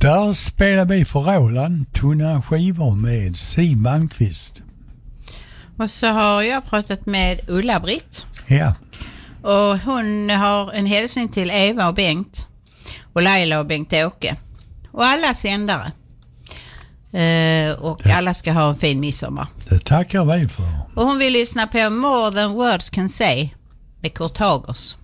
Där spelar vi för Roland tunna skivor med Siw Malmkvist. Och så har jag pratat med Ulla-Britt. Ja. Och hon har en hälsning till Eva och Bengt. Och Laila och Bengt-Åke. Och alla sändare. Och alla ska ha en fin midsommar. Det tackar vi för. Och hon vill lyssna på More Than Words Can Say med Kurt Hagers.